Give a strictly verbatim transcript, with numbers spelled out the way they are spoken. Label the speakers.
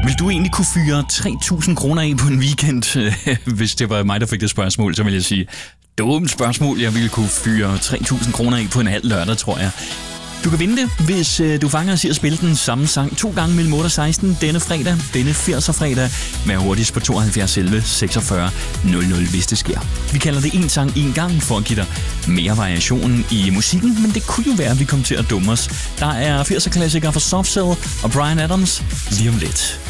Speaker 1: Vil du egentlig kunne fyre tre tusind kroner af på en weekend? Hvis det var mig, der fik det spørgsmål, så ville jeg sige, dumt spørgsmål. Jeg ville kunne fyre tre tusind kroner af på en halv lørdag, tror jeg. Du kan vinde det, hvis øh, du fanger os i at spille den samme sang to gange mellem otte og seksten denne fredag, denne firser fredag, med hurtigst på tooghalvfjerds elleve seksogfyrre nul nul, hvis det sker. Vi kalder det en sang en gang for at give dig mere variation i musikken, men det kunne jo være, at vi kom til at dumme os. Der er firser-klassikere fra Soft Cell og Bryan Adams lige om lidt.